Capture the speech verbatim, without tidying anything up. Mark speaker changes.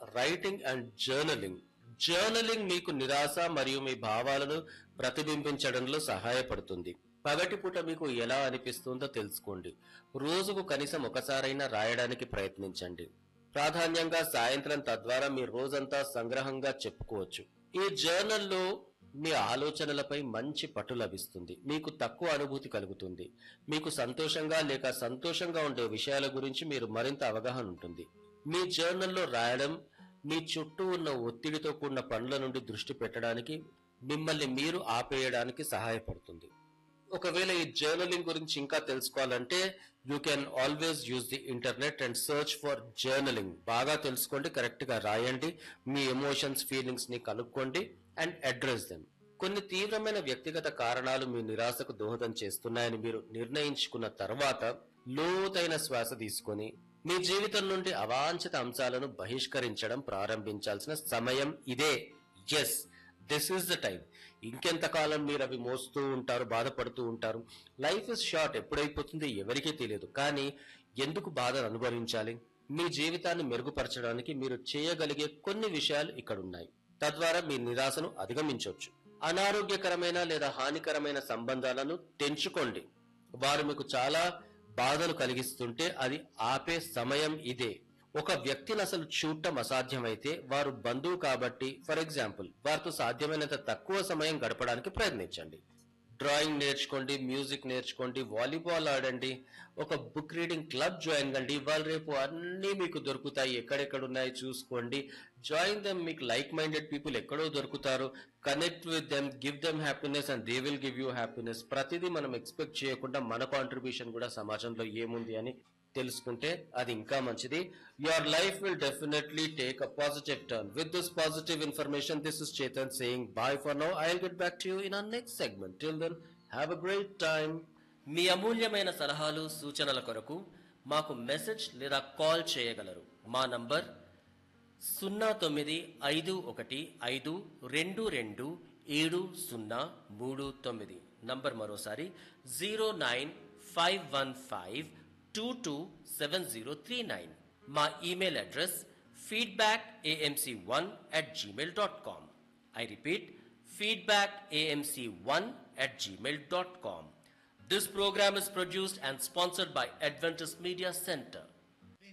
Speaker 1: Writing and journaling. Journaling మీకు నిరాశ మరియు మీ భావాలను ప్రతిబింబించడంలో సహాయపడుతుంది. పగటిపూట మీకు ఎలా అనిపిస్తుందో తెలుసుకోండి. రోజుకు కనీసం ఒకసారైనా రాయడానికి ప్రయత్నించండి. ప్రాధాన్యంగా సాయంత్రం, తద్వారా మీ రోజంతా సంగ్రహంగా చెప్పుకోవచ్చు. ఈ జర్నల్లో మీ ఆలోచనలపై మంచి పట్టు లభిస్తుంది. మీకు తక్కువ అనుభూతి కలుగుతుంది. మీకు సంతోషంగా లేక సంతోషంగా ఉండే విషయాల గురించి మీరు మరింత అవగాహన ఉంటుంది. మీ జర్నల్లో రాయడం మీ చుట్టూ ఉన్న ఒత్తిడితో కూడిన పనుల నుండి దృష్టి పెట్టడానికి, మిమ్మల్ని మీరు ఆపేయడానికి సహాయపడుతుంది. ఒకవేళ ఈ జర్నలింగ్ గురించి ఇంకా తెలుసుకోవాలంటే you can always use the internet and search for journaling. బాగా తెలుసుకోండి, కరెక్ట్ గా రాయండి, మీ ఎమోషన్స్, ఫీలింగ్స్ ని కనుక్కోండి అండ్ అడ్రస్ దెమ్. కొన్ని తీవ్రమైన వ్యక్తిగత కారణాలు మీ నిరాశకు దోహదం చేస్తున్నాయని మీరు నిర్ణయించుకున్న తర్వాత లోతైన శ్వాస తీసుకొని మీ జీవితం నుండి అవాంఛిత అంశాలను బహిష్కరించడం ప్రారంభించాల్సిన సమయం ఇదే. Yes, this is the time. ఇంకెంతకాలం మీరు అవి మోస్తూ ఉంటారు, బాధపడుతూ ఉంటారు. లైఫ్ ఇస్ షార్ట్, ఎప్పుడైపోతుంది ఎవరికీ తెలియదు. కానీ ఎందుకు బాధను అనుభవించాలి? మీ జీవితాన్ని మెరుగుపరచడానికి మీరు చేయగలిగే కొన్ని విషయాలు ఇక్కడ ఉన్నాయి. తద్వారా మీ నిరాశను అధిగమించవచ్చు. అనారోగ్యకరమైన లేదా హానికరమైన సంబంధాలను తెంచుకోండి. వారు మీకు చాలా బాధలు కలిగిస్తుంటే అది ఆపే సమయం ఇదే. ఒక వ్యక్తిని అసలు చూడటం అసాధ్యమైతే వారు బంధువు కాబట్టి, ఫర్ ఎగ్జాంపుల్, వారితో సాధ్యమైనంత తక్కువ సమయం గడపడానికి ప్రయత్నించండి. డ్రాయింగ్ నేర్చుకోండి, మ్యూజిక్ నేర్చుకోండి, వాలీబాల్ ఆడండి, ఒక బుక్ రీడింగ్ క్లబ్ జాయిన్ కండి. ఇవాళ రేపు అన్నీ మీకు దొరుకుతాయి, ఎక్కడెక్కడ ఉన్నాయి చూసుకోండి. Join them. మీకు లైక్ మైండెడ్ పీపుల్ ఎక్కడో దొరుకుతారు. Connect with them, give them happiness and they will give you happiness. ప్రతిదీ మనం ఎక్స్పెక్ట్ చేయకుండా మన కాంట్రిబ్యూషన్ కూడా సమాజంలో ఏముంది అని తెలుసుకుంటే అది ఇంకా మంచిది. Your life will definitely take a positive turn. With this positive information, this is Chetan saying bye for now. I'll get back to you in our next segment. Till then, have a great time.
Speaker 2: మీ అమూల్యమైన సలహాలు, సూచనల కొరకు మాకు message లేదా call చేయగలరు. మా number సున్నా తొమ్మిది ఐదు ఒకటి ఐదు రెండు రెండు ఏడు సున్నా మూడు తొమ్మిది. నంబర్ మరోసారి zero nine five one five two two seven zero three nine. మా email address feedback a m c one at gmail dot com. I repeat, feedback a m c one at gmail dot com. This program is produced and sponsored by Adventist Media Center.